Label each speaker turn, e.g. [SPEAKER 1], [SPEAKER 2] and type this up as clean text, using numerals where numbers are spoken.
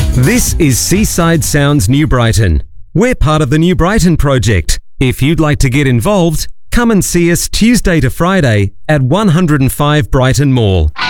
[SPEAKER 1] This is Seaside Sounds New Brighton. We're part of the New Brighton project. If you'd like to get involved, come and see us Tuesday to Friday at 105 Brighton Mall.